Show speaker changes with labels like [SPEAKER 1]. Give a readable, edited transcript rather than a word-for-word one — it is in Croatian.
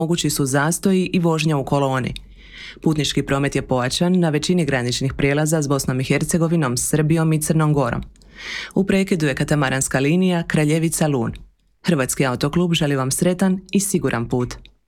[SPEAKER 1] Mogući su zastoji i vožnja u koloni. Putnički promet je pojačan na većini graničnih prijelaza s Bosnom i Hercegovinom, Srbijom i Crnom Gorom. U prekidu je katamaranska linija Kraljevica-Lun. Hrvatski autoklub želi vam sretan i siguran put.